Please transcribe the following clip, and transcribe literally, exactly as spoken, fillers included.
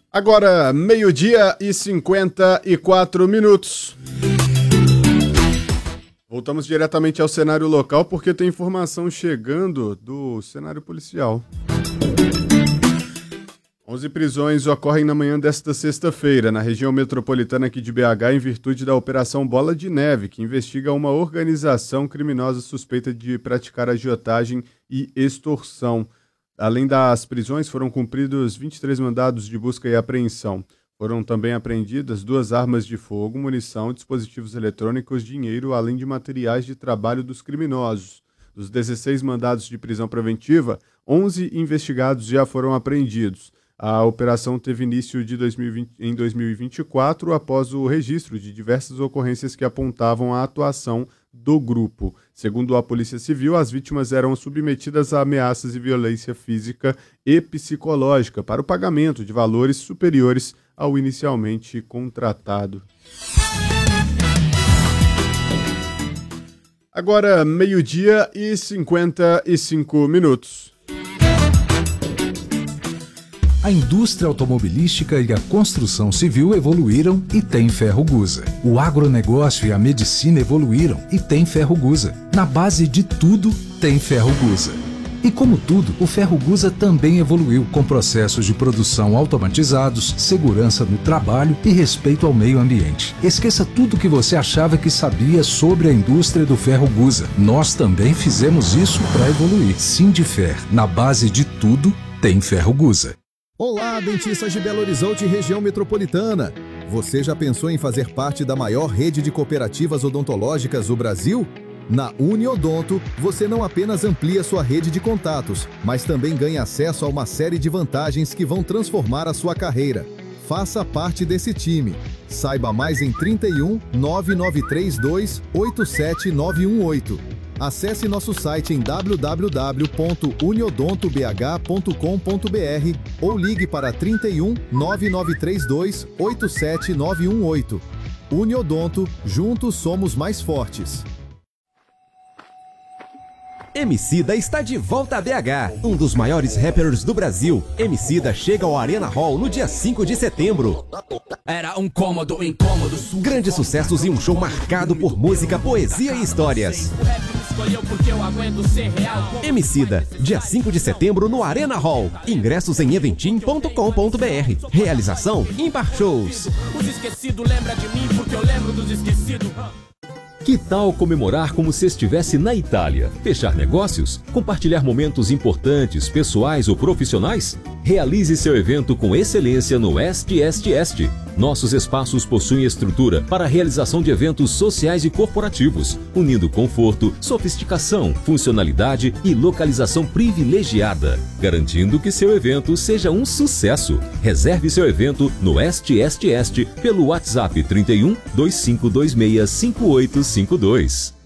Agora, meio-dia e cinquenta e quatro minutos. Voltamos diretamente ao cenário local porque tem informação chegando do cenário policial. onze prisões ocorrem na manhã desta sexta-feira, na região metropolitana aqui de B H, em virtude da Operação Bola de Neve, que investiga uma organização criminosa suspeita de praticar agiotagem e extorsão. Além das prisões, foram cumpridos vinte e três mandados de busca e apreensão. Foram também apreendidas duas armas de fogo, munição, dispositivos eletrônicos, dinheiro, além de materiais de trabalho dos criminosos. Dos dezesseis mandados de prisão preventiva, onze investigados já foram apreendidos. A operação teve início de dois mil e vinte, em dois mil e vinte e quatro, após o registro de diversas ocorrências que apontavam a atuação do grupo. Segundo a Polícia Civil, as vítimas eram submetidas a ameaças e violência física e psicológica para o pagamento de valores superiores ao inicialmente contratado. Agora, meio-dia e cinquenta e cinco minutos. A indústria automobilística e a construção civil evoluíram e tem Ferrogusa. O agronegócio e a medicina evoluíram e tem Ferrogusa. Na base de tudo, tem Ferrogusa. E como tudo, o Ferrogusa também evoluiu com processos de produção automatizados, segurança no trabalho e respeito ao meio ambiente. Esqueça tudo que você achava que sabia sobre a indústria do Ferrogusa. Nós também fizemos isso para evoluir. Sindifer, na base de tudo, tem Ferrogusa. Olá, dentistas de Belo Horizonte e região metropolitana. Você já pensou em fazer parte da maior rede de cooperativas odontológicas do Brasil? Na Uniodonto, você não apenas amplia sua rede de contatos, mas também ganha acesso a uma série de vantagens que vão transformar a sua carreira. Faça parte desse time. Saiba mais em trinta e um, nove nove três dois, oito sete nove um oito. Acesse nosso site em w w w ponto uniodonto b h ponto com ponto b r ou ligue para trinta e um, nove nove três dois, oito sete nove um oito. Uniodonto, juntos somos mais fortes. Emicida está de volta a B H, um dos maiores rappers do Brasil. Emicida chega ao Arena Hall no dia cinco de setembro. Era um cômodo, incômodo. Grandes sucessos e um show marcado por música, poesia e histórias. Emicida, dia cinco de setembro no Arena Hall. Ingressos em eventim ponto com ponto b r. Realização Ímpar Shows. Os esquecidos lembram de mim porque eu lembro dos esquecidos. Que tal comemorar como se estivesse na Itália? Fechar negócios? Compartilhar momentos importantes, pessoais ou profissionais? Realize seu evento com excelência no Est Est Est. Nossos espaços possuem estrutura para a realização de eventos sociais e corporativos, unindo conforto, sofisticação, funcionalidade e localização privilegiada, garantindo que seu evento seja um sucesso. Reserve seu evento no Est Est Est pelo WhatsApp trinta e um, dois cinco dois seis, cinco oito cinco dois.